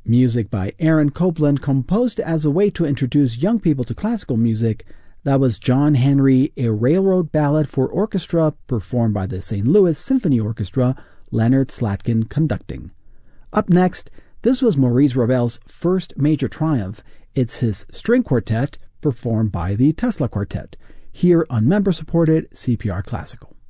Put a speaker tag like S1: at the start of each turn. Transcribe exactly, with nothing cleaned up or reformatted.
S1: Music by Aaron Copland, composed as a way to introduce young people to classical music. That was John Henry, A Railroad Ballad for Orchestra, performed by the Saint Louis Symphony Orchestra, Leonard Slatkin conducting. Up next, this was Maurice Ravel's first major triumph. It's his string quartet, performed by the Tesla Quartet, here on member-supported C P R Classical.